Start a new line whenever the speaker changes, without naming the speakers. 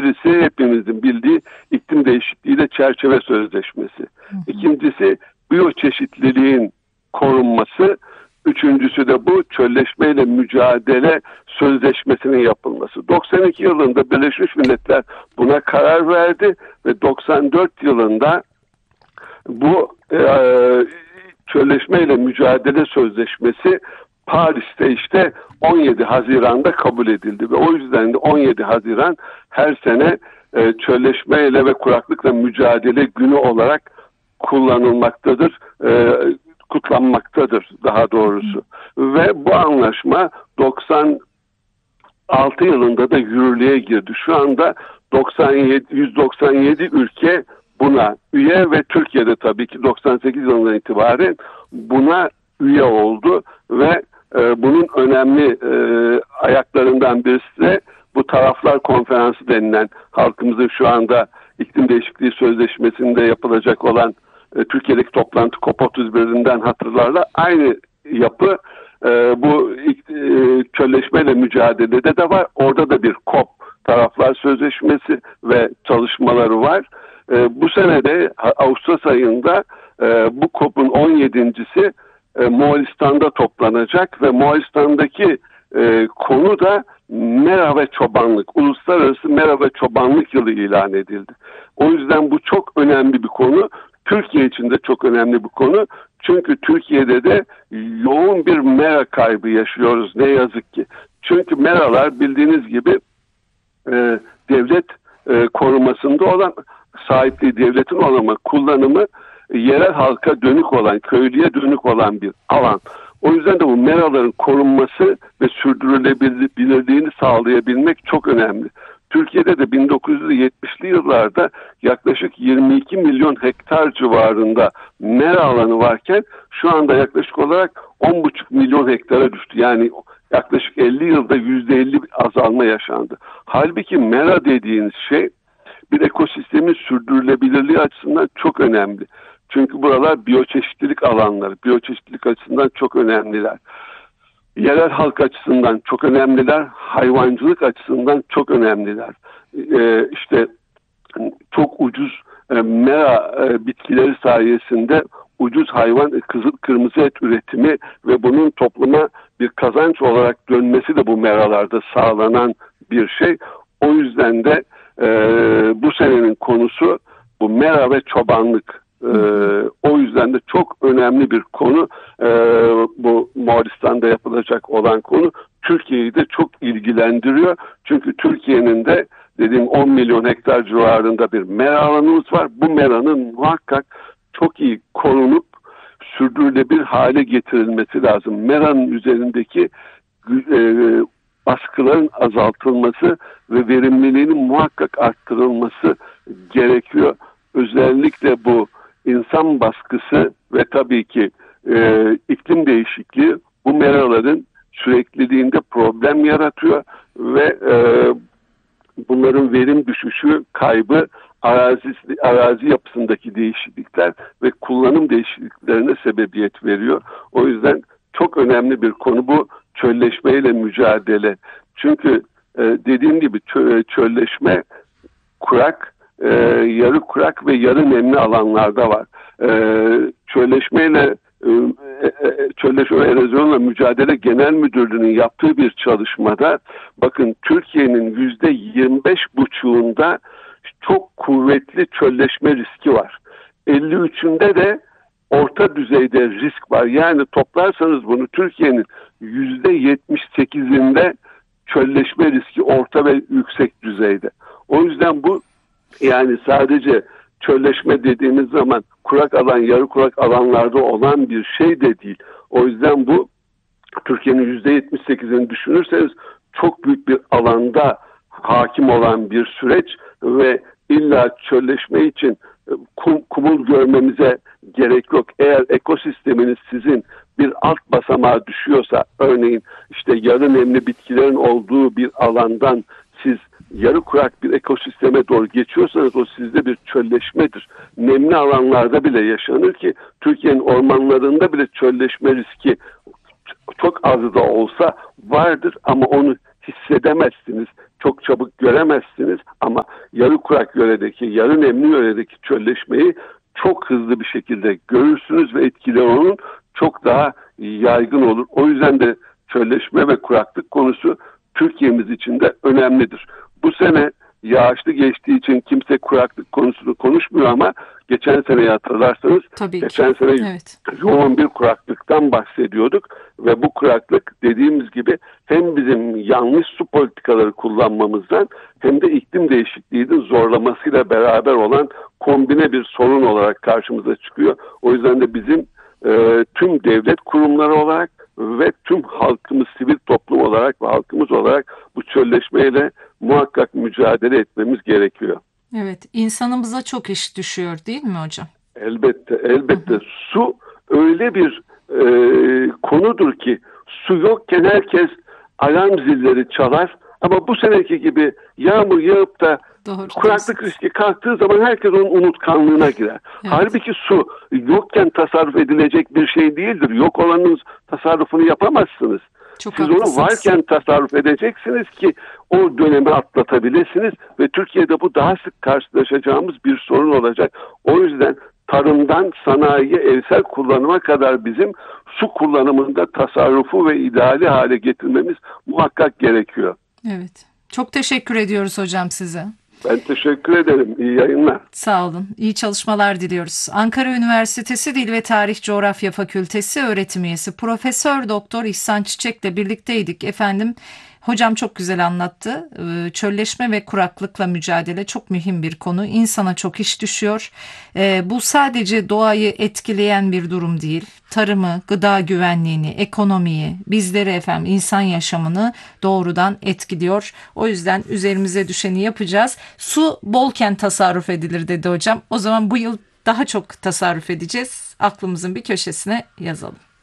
Birisi hepimizin bildiği iklim değişikliğiyle çerçeve sözleşmesi. İkincisi biyoçeşitliliğin korunması. Üçüncüsü de bu çölleşmeyle mücadele sözleşmesinin yapılması. 92 yılında Birleşmiş Milletler buna karar verdi ve 94 yılında bu çölleşmeyle mücadele sözleşmesi Paris'te işte 17 Haziran'da kabul edildi ve o yüzden de 17 Haziran her sene çölleşmeyle ve kuraklıkla mücadele günü olarak kullanılmaktadır, kutlanmaktadır daha doğrusu. Ve bu anlaşma 96 yılında da yürürlüğe girdi. Şu anda 197 ülke buna üye ve Türkiye'de tabii ki 98 yılından itibaren buna üye oldu ve bunun önemli ayaklarından birisi de bu taraflar konferansı denilen halkımızın şu anda iklim değişikliği sözleşmesinde yapılacak olan Türkiye'deki toplantı COP31'inden hatırlarla aynı yapı bu çölleşmeyle mücadelede de var. Orada da bir COP taraflar sözleşmesi ve çalışmaları var. Bu sene de Ağustos ayında bu COP'un 17.'si Moğolistan'da toplanacak ve Moğolistan'daki konu da mera ve çobanlık. Uluslararası Mera ve Çobanlık Yılı ilan edildi. O yüzden bu çok önemli bir konu. Türkiye için de çok önemli bir konu. Çünkü Türkiye'de de yoğun bir mera kaybı yaşıyoruz ne yazık ki. Çünkü meralar bildiğiniz gibi devlet korumasında olan, sahipliği devletin olan ama kullanımı yerel halka dönük olan, köylüye dönük olan bir alan. O yüzden de bu meraların korunması ve sürdürülebilirliğini sağlayabilmek çok önemli. Türkiye'de de 1970'li yıllarda yaklaşık 22 milyon hektar civarında mera alanı varken şu anda yaklaşık olarak 10,5 milyon hektara düştü. Yani yaklaşık 50 yılda %50 azalma yaşandı. Halbuki mera dediğiniz şey bir ekosistemin sürdürülebilirliği açısından çok önemli. Çünkü buralar biyoçeşitlilik alanları. Biyoçeşitlilik açısından çok önemliler. Yerel halk açısından çok önemliler. Hayvancılık açısından çok önemliler. İşte çok ucuz mera bitkileri sayesinde ucuz hayvan kırmızı et üretimi ve bunun topluma bir kazanç olarak dönmesi de bu meralarda sağlanan bir şey. O yüzden de bu senenin konusu bu mera ve çobanlık. O yüzden de çok önemli bir konu. Bu Moğolistan'da yapılacak olan konu Türkiye'yi de çok ilgilendiriyor. Çünkü Türkiye'nin de dediğim 10 milyon hektar civarında bir mera alanımız var. Bu meranın muhakkak çok iyi korunup sürdürülebilir hale getirilmesi lazım. Meranın üzerindeki baskıların azaltılması ve verimliliğinin muhakkak arttırılması gerekiyor. Özellikle bu insan baskısı ve tabii ki iklim değişikliği bu meraların sürekliliğinde problem yaratıyor ve bunların verim düşüşü, kaybı, arazi yapısındaki değişiklikler ve kullanım değişikliklerine sebebiyet veriyor. O yüzden çok önemli bir konu bu çölleşmeyle mücadele. Çünkü dediğim gibi çölleşme kurak, yarı kurak ve yarı nemli alanlarda var. Çölleşme ve erozyonla mücadele genel müdürlüğünün yaptığı bir çalışmada bakın Türkiye'nin %25,5'unda çok kuvvetli çölleşme riski var. 53'ünde de orta düzeyde risk var. Yani toplarsanız bunu Türkiye'nin %78'inde çölleşme riski orta ve yüksek düzeyde. O yüzden bu yani sadece çölleşme dediğimiz zaman kurak alan, yarı kurak alanlarda olan bir şey de değil. O yüzden bu Türkiye'nin %78'ini düşünürseniz çok büyük bir alanda hakim olan bir süreç ve illa çölleşme için kumul görmemize gerek yok. Eğer ekosisteminiz sizin bir alt basamağa düşüyorsa, örneğin işte yarı nemli bitkilerin olduğu bir alandan siz yarı kurak bir ekosisteme doğru geçiyorsanız o sizde bir çölleşmedir. Nemli alanlarda bile yaşanır ki Türkiye'nin ormanlarında bile çölleşme riski çok az da olsa vardır ama onu hissedemezsiniz. çok çabuk göremezsiniz ama yarı kurak yöredeki, yarı nemli yöredeki çölleşmeyi çok hızlı bir şekilde görürsünüz ve etkileri onun çok daha yaygın olur. O yüzden de çölleşme ve kuraklık konusu Türkiye'miz için de önemlidir. Bu sene yağışlı geçtiği için kimse kuraklık konusunu konuşmuyor ama geçen seneyi hatırlarsanız geçen sene
evet,
yoğun bir kuraklıktan bahsediyorduk ve bu kuraklık dediğimiz gibi hem bizim yanlış su politikaları kullanmamızdan hem de iklim değişikliğinin zorlamasıyla beraber olan kombine bir sorun olarak karşımıza çıkıyor. O yüzden de bizim tüm devlet kurumları olarak ve tüm halkımız, sivil toplum olarak ve halkımız olarak bu çölleşmeyle muhakkak mücadele etmemiz gerekiyor.
evet. İnsanımıza çok iş düşüyor değil mi hocam?
Elbette, elbette. Su öyle bir konudur ki su yokken herkes alarm zilleri çalar ama bu seneki gibi yağmur yağıp da
Doğru
kuraklık
diyorsunuz.
riski kalktığı zaman herkes onun unutkanlığına girer.
Evet.
Halbuki su yokken tasarruf edilecek bir şey değildir. Yok olanın tasarrufunu yapamazsınız.
Çok
Siz
haklısınız.
onu varken tasarruf edeceksiniz ki o dönemi atlatabilirsiniz ve Türkiye'de bu daha sık karşılaşacağımız bir sorun olacak. O yüzden tarımdan sanayiye, evsel kullanıma kadar bizim su kullanımında tasarrufu ve ideali hale getirmemiz muhakkak gerekiyor.
Evet. Çok teşekkür ediyoruz hocam size.
Ben teşekkür ederim. İyi yayınlar.
Sağ olun. İyi çalışmalar diliyoruz. Ankara Üniversitesi Dil ve Tarih Coğrafya Fakültesi öğretim üyesi Profesör Doktor İhsan Çiçek'le birlikteydik efendim. Hocam çok güzel anlattı. Çölleşme ve kuraklıkla mücadele çok mühim bir konu. İnsana çok iş düşüyor. Bu sadece doğayı etkileyen bir durum değil. Tarımı, gıda güvenliğini, ekonomiyi, bizleri efendim insan yaşamını doğrudan etkiliyor. O yüzden üzerimize düşeni yapacağız. Su bolken tasarruf edilir dedi hocam. O zaman bu yıl daha çok tasarruf edeceğiz. Aklımızın bir köşesine yazalım.